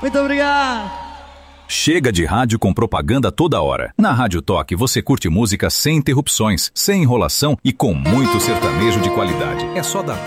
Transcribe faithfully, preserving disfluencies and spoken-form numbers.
Muito obrigado. Chega de rádio com propaganda toda hora. Na Rádio Toque você curte música sem interrupções, sem enrolação e com muito sertanejo de qualidade. É só dar